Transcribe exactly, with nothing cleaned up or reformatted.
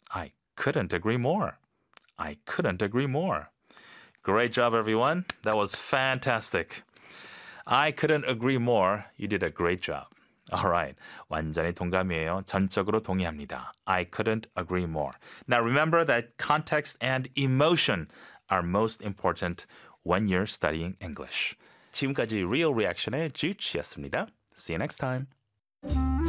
I couldn't agree more. I couldn't agree more. Great job, everyone. That was fantastic. I couldn't agree more. You did a great job. Alright. 완전히 동감이에요. 전적으로 동의합니다. I couldn't agree more. Now remember that context and emotion are most important when you're studying English. 지금까지 Real Reaction의 주치였습니다. See you next time.